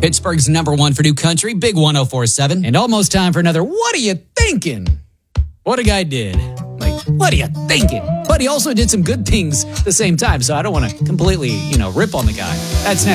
Pittsburgh's number one for new country, Big 104.7. And almost time for another What Are You Thinking? What a guy did. Like, what are you thinking? But he also did some good things at the same time, so I don't want to completely, rip on the guy. That's next.